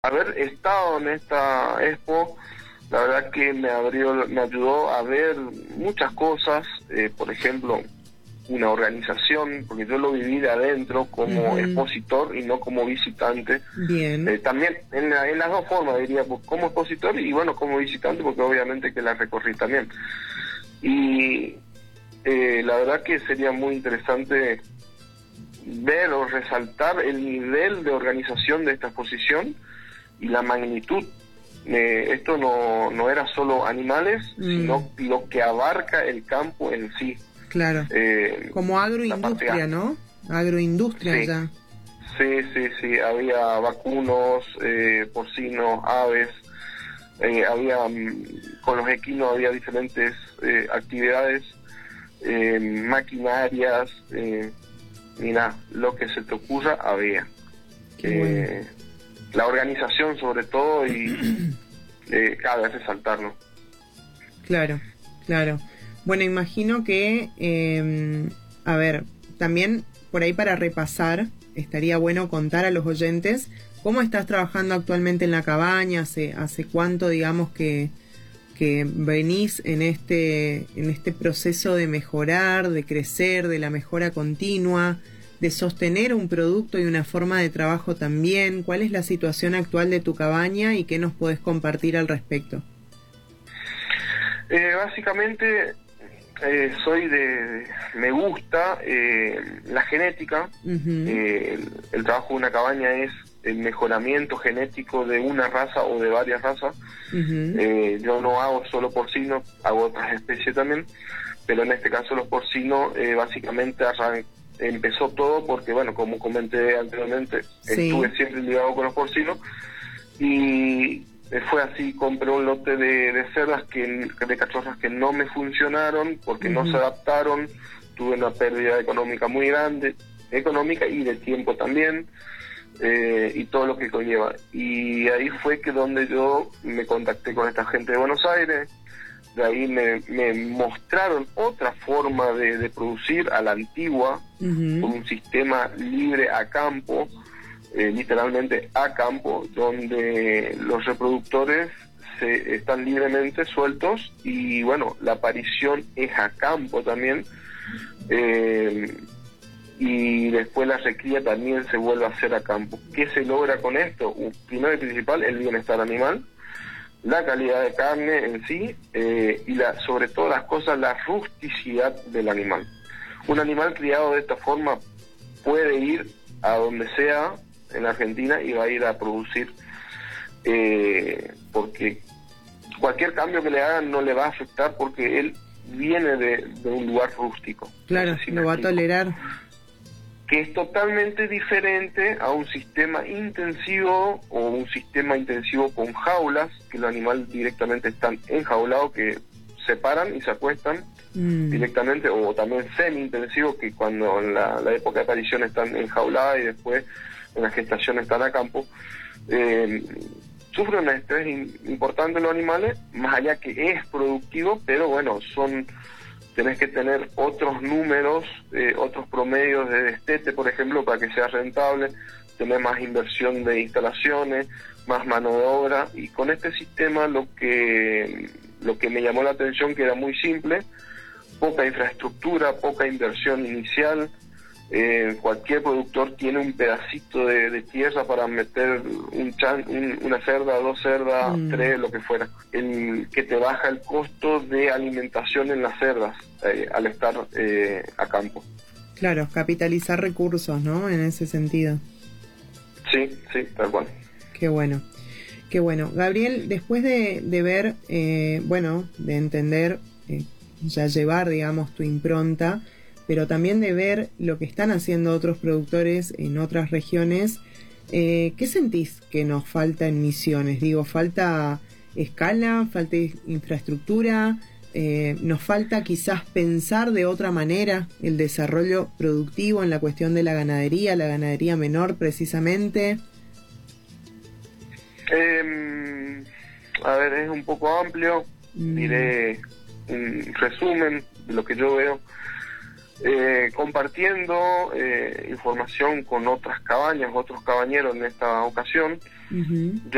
Haber estado en esta expo, la verdad que me ayudó a ver muchas cosas, por ejemplo, una organización, porque yo lo viví de adentro como expositor y no como visitante. Bien. También en las dos formas, diría, pues, como expositor y bueno, como visitante, porque obviamente que la recorrí también. Y la verdad que sería muy interesante ver o resaltar el nivel de organización de esta exposición y la magnitud. Esto no era solo animales, sino lo que abarca el campo en sí. Claro. Como agroindustria, ¿no? Agroindustria, sí. Ya. Sí. Había vacunos, porcinos, aves. Con los equinos había diferentes actividades, maquinarias. Mira, lo que se te ocurra había. Bueno. La organización sobre todo y cabe resaltarlo. Claro. Bueno, imagino que, a ver, también por ahí para repasar, estaría bueno contar a los oyentes cómo estás trabajando actualmente en la cabaña, hace cuánto, digamos, que venís en este proceso de mejorar, de crecer, de la mejora continua, de sostener un producto y una forma de trabajo también. ¿Cuál es la situación actual de tu cabaña y qué nos podés compartir al respecto? Básicamente me gusta la genética. El trabajo de una cabaña es el mejoramiento genético de una raza o de varias razas. Yo no hago solo porcinos, hago otras especies también, pero en este caso los porcinos básicamente empezó todo porque, bueno, como comenté anteriormente, estuve siempre ligado con los porcinos y fue así. Compré un lote de cerdas de cachorras que no me funcionaron porque no se adaptaron. Tuve una pérdida económica muy grande, económica y de tiempo también, y todo lo que conlleva. Y ahí fue que donde yo me contacté con esta gente de Buenos Aires. De ahí me mostraron otra forma de producir a la antigua, con un sistema libre a campo, literalmente a campo, donde los reproductores están libremente sueltos y bueno, la aparición es a campo también, y después la recría también se vuelve a hacer a campo. ¿Qué se logra con esto? Primero y principal, el bienestar animal, la calidad de carne en sí, y sobre todas las cosas, la rusticidad del animal. Un animal criado de esta forma puede ir a donde sea en Argentina y va a ir a producir, porque cualquier cambio que le hagan no le va a afectar porque él viene de un lugar rústico. Claro, lo va a tolerar. Que es totalmente diferente a un sistema intensivo o un sistema intensivo con jaulas, que los animales directamente están enjaulados, que se paran y se acuestan directamente, o también semi-intensivo, que cuando en la época de aparición están enjauladas y después en la gestación están a campo. Sufren un estrés importante los animales, más allá que es productivo, pero bueno, tenés que tener otros números, otros promedios de destete, por ejemplo, para que sea rentable, tener más inversión de instalaciones, más mano de obra, y con este sistema lo que me llamó la atención, que era muy simple, poca infraestructura, poca inversión inicial. Cualquier productor tiene un pedacito de tierra para meter una cerda, dos cerdas, tres, lo que fuera. El que te baja el costo de alimentación en las cerdas al estar a campo. Claro, capitalizar recursos, ¿no? En ese sentido. Sí, tal cual. Qué bueno. Gabriel, después de ver, de entender, ya llevar, digamos, tu impronta, pero también de ver lo que están haciendo otros productores en otras regiones, ¿qué sentís que nos falta en Misiones? Digo, ¿falta escala? ¿Falta infraestructura? ¿Nos falta quizás pensar de otra manera el desarrollo productivo en la cuestión de la ganadería menor precisamente? A ver, es un poco amplio, diré un resumen de lo que yo veo. Compartiendo información con otras cabañas, otros cabañeros en esta ocasión. Yo